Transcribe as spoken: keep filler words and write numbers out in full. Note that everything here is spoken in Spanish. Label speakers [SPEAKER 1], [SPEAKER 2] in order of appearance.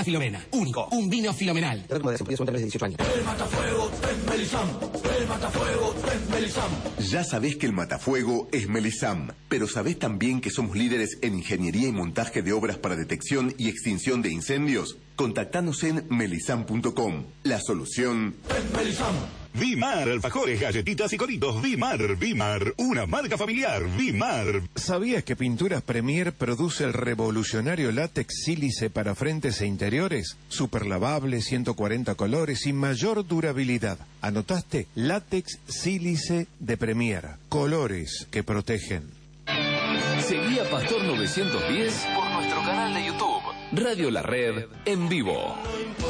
[SPEAKER 1] Santa Filomena. Único. Un vino filomenal.
[SPEAKER 2] El matafuego es Melisam. El matafuego es Melisam.
[SPEAKER 3] Ya sabés que el matafuego es Melisam, pero ¿sabés también que somos líderes en ingeniería y montaje de obras para detección y extinción de incendios? Contactanos en melisam punto com. La solución
[SPEAKER 2] es Melisam.
[SPEAKER 4] Vimar, alfajores, galletitas y coritos. Vimar, Vimar, una marca familiar. Vimar.
[SPEAKER 5] ¿Sabías que Pinturas Premier produce el revolucionario látex sílice para frentes e interiores? Super lavable, ciento cuarenta colores y mayor durabilidad. ¿Anotaste? Látex sílice de Premier. Colores que protegen.
[SPEAKER 6] Seguí a Pastor novecientos diez por nuestro canal de YouTube. Radio La Red en vivo.